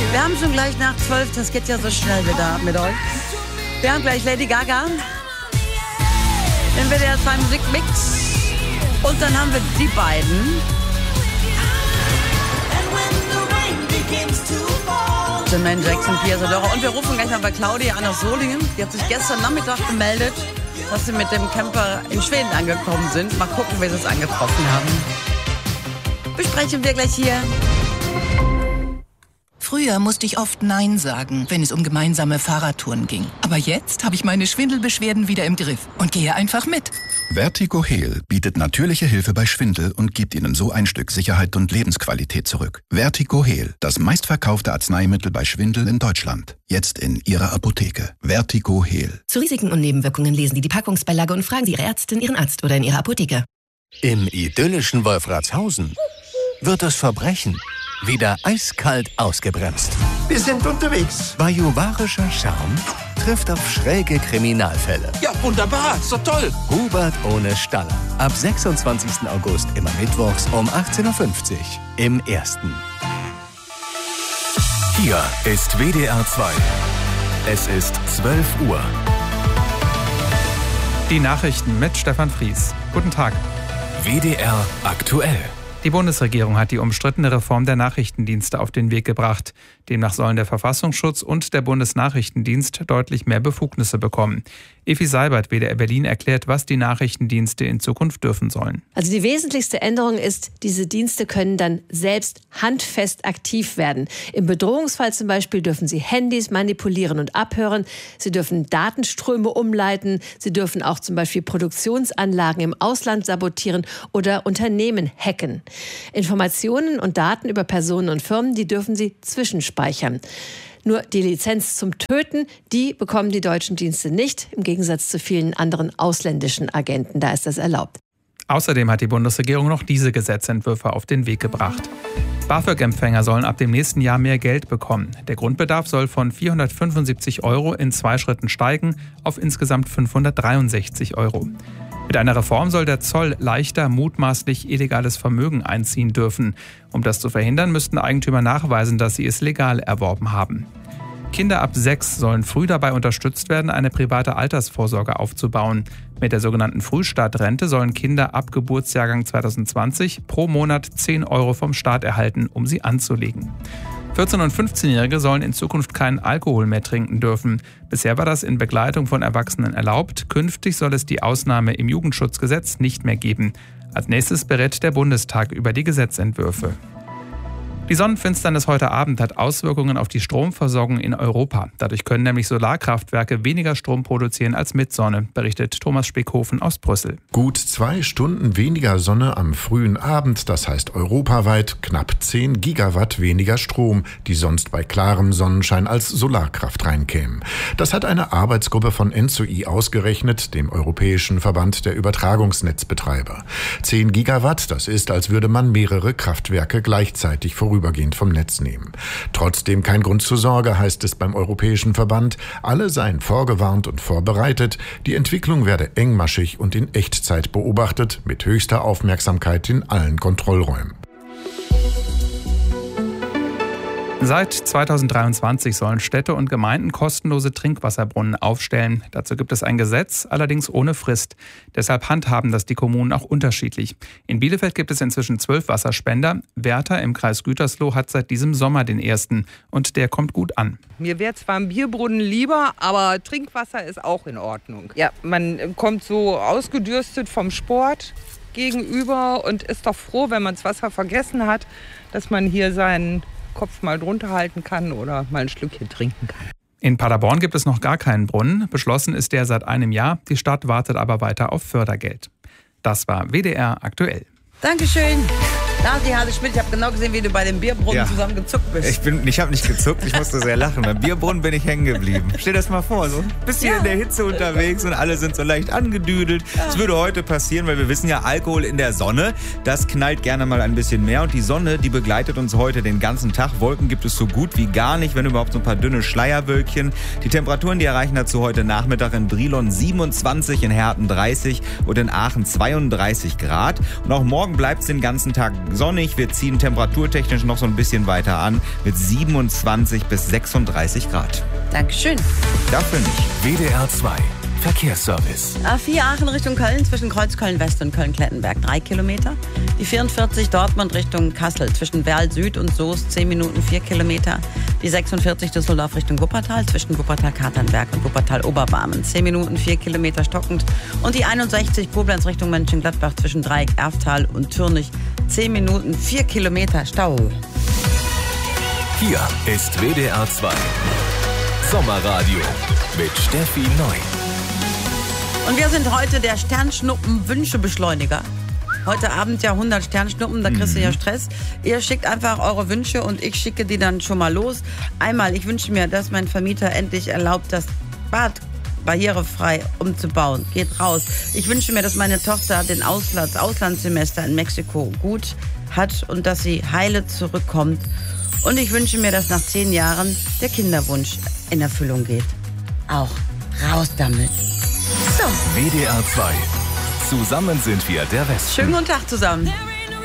Wir haben schon gleich nach 12, das geht ja so schnell wieder mit euch. Wir haben gleich Lady Gaga, den WDR 2 Musikmix und dann haben wir die beiden. Jermaine Jackson, Pia Zadora. Und wir rufen gleich mal bei Claudia an aus Solingen. Die hat sich gestern Nachmittag gemeldet, dass sie mit dem Camper in Schweden angekommen sind. Mal gucken, wie sie es angetroffen haben. Besprechen wir gleich hier. Früher musste ich oft Nein sagen, wenn es um gemeinsame Fahrradtouren ging. Aber jetzt habe ich meine Schwindelbeschwerden wieder im Griff und gehe einfach mit. Vertigo Heal bietet natürliche Hilfe bei Schwindel und gibt Ihnen so ein Stück Sicherheit und Lebensqualität zurück. Vertigo Heal, das meistverkaufte Arzneimittel bei Schwindel in Deutschland. Jetzt in Ihrer Apotheke. Vertigo Heal. Zu Risiken und Nebenwirkungen lesen Sie die Packungsbeilage und fragen Sie Ihre Ärztin, Ihren Arzt oder in Ihrer Apotheke. Im idyllischen Wolfratshausen wird das Verbrechen wieder eiskalt ausgebremst. Wir sind unterwegs. Bajuwarischer Charme trifft auf schräge Kriminalfälle. Ja, wunderbar. So toll. Hubert ohne Staller. Ab 26. August immer mittwochs um 18.50 Uhr im Ersten. Hier ist WDR 2. Es ist 12 Uhr. Die Nachrichten mit Stefan Fries. Guten Tag. WDR aktuell. Die Bundesregierung hat die umstrittene Reform der Nachrichtendienste auf den Weg gebracht. Demnach sollen der Verfassungsschutz und der Bundesnachrichtendienst deutlich mehr Befugnisse bekommen. Evi Seibert, WDR Berlin, erklärt, was die Nachrichtendienste in Zukunft dürfen sollen. Also die wesentlichste Änderung ist, diese Dienste können dann selbst handfest aktiv werden. Im Bedrohungsfall zum Beispiel dürfen sie Handys manipulieren und abhören. Sie dürfen Datenströme umleiten. Sie dürfen auch zum Beispiel Produktionsanlagen im Ausland sabotieren oder Unternehmen hacken. Informationen und Daten über Personen und Firmen, die dürfen sie zwischenspeichern. Nur die Lizenz zum Töten, die bekommen die deutschen Dienste nicht, im Gegensatz zu vielen anderen ausländischen Agenten. Da ist das erlaubt. Außerdem hat die Bundesregierung noch diese Gesetzentwürfe auf den Weg gebracht. BAföG-Empfänger sollen ab dem nächsten Jahr mehr Geld bekommen. Der Grundbedarf soll von 475 € in 2 Schritten steigen auf insgesamt 563 €. Mit einer Reform soll der Zoll leichter mutmaßlich illegales Vermögen einziehen dürfen. Um das zu verhindern, müssten Eigentümer nachweisen, dass sie es legal erworben haben. Kinder ab 6 sollen früh dabei unterstützt werden, eine private Altersvorsorge aufzubauen. Mit der sogenannten Frühstartrente sollen Kinder ab Geburtsjahrgang 2020 pro Monat 10 € vom Staat erhalten, um sie anzulegen. 14- und 15-Jährige sollen in Zukunft keinen Alkohol mehr trinken dürfen. Bisher war das in Begleitung von Erwachsenen erlaubt. Künftig soll es die Ausnahme im Jugendschutzgesetz nicht mehr geben. Als nächstes berät der Bundestag über die Gesetzentwürfe. Die Sonnenfinsternis heute Abend hat Auswirkungen auf die Stromversorgung in Europa. Dadurch können nämlich Solarkraftwerke weniger Strom produzieren als mit Sonne, berichtet Thomas Speckhofen aus Brüssel. Gut 2 Stunden weniger Sonne am frühen Abend, das heißt europaweit knapp 10 Gigawatt weniger Strom, die sonst bei klarem Sonnenschein als Solarkraft reinkämen. Das hat eine Arbeitsgruppe von ENTSO-I ausgerechnet, dem Europäischen Verband der Übertragungsnetzbetreiber. 10 Gigawatt, das ist, als würde man mehrere Kraftwerke gleichzeitig vorübergehend vom Netz nehmen. Trotzdem kein Grund zur Sorge, heißt es beim Europäischen Verband. Alle seien vorgewarnt und vorbereitet. Die Entwicklung werde engmaschig und in Echtzeit beobachtet, mit höchster Aufmerksamkeit in allen Kontrollräumen. Seit 2023 sollen Städte und Gemeinden kostenlose Trinkwasserbrunnen aufstellen. Dazu gibt es ein Gesetz, allerdings ohne Frist. Deshalb handhaben das die Kommunen auch unterschiedlich. In Bielefeld gibt es inzwischen 12 Wasserspender. Werther im Kreis Gütersloh hat seit diesem Sommer den ersten und der kommt gut an. Mir wäre zwar ein Bierbrunnen lieber, aber Trinkwasser ist auch in Ordnung. Ja, man kommt so ausgedürstet vom Sport gegenüber und ist doch froh, wenn man das Wasser vergessen hat, dass man hier seinen Kopf mal drunter halten kann oder mal ein Schlückchen trinken kann. In Paderborn gibt es noch gar keinen Brunnen. Beschlossen ist der seit einem Jahr. Die Stadt wartet aber weiter auf Fördergeld. Das war WDR aktuell. Dankeschön. Nasi Hase Schmidt, ich habe genau gesehen, wie du bei dem Bierbrunnen zusammen gezuckt bist. Ich habe nicht gezuckt, ich musste sehr lachen. Beim Bierbrunnen bin ich hängen geblieben. Stell dir das mal vor, so ein bisschen in der Hitze unterwegs und alle sind so leicht angedüdelt. Das würde heute passieren, weil wir wissen ja, Alkohol in der Sonne, das knallt gerne mal ein bisschen mehr. Und die Sonne, die begleitet uns heute den ganzen Tag. Wolken gibt es so gut wie gar nicht, wenn überhaupt so ein paar dünne Schleierwölkchen. Die Temperaturen, die erreichen dazu heute Nachmittag in Brilon 27, in Herten 30 und in Aachen 32 Grad. Und auch morgen bleibt es den ganzen Tag sonnig. Wir ziehen temperaturtechnisch noch so ein bisschen weiter an mit 27 bis 36 Grad. Dankeschön. Dafür nicht. WDR 2 Verkehrsservice. A4 Aachen Richtung Köln zwischen Kreuzköln-West und Köln-Klettenberg 3 Kilometer. Die 44 Dortmund Richtung Kassel zwischen Werl Süd und Soest 10 Minuten 4 Kilometer. Die 46 Düsseldorf Richtung Wuppertal zwischen Wuppertal-Katernberg und Wuppertal-Oberbarmen 10 Minuten 4 Kilometer stockend. Und die 61 Koblenz Richtung Mönchengladbach zwischen Dreieck, Erftal und Türnich 10 Minuten 4 Kilometer Stau. Hier ist WDR 2 Sommerradio mit Steffi Neu. Und wir sind heute der Sternschnuppen-Wünschebeschleuniger. Heute Abend ja 100 Sternschnuppen, da kriegst du ja Stress. Ihr schickt einfach eure Wünsche und ich schicke die dann schon mal los. Einmal, ich wünsche mir, dass mein Vermieter endlich erlaubt, das Bad barrierefrei umzubauen. Geht raus. Ich wünsche mir, dass meine Tochter den Auslandssemester in Mexiko gut hat und dass sie heile zurückkommt. Und ich wünsche mir, dass nach 10 Jahren der Kinderwunsch in Erfüllung geht. Auch raus damit. So. WDR 2. Zusammen sind wir der Westen. Schönen guten Tag zusammen.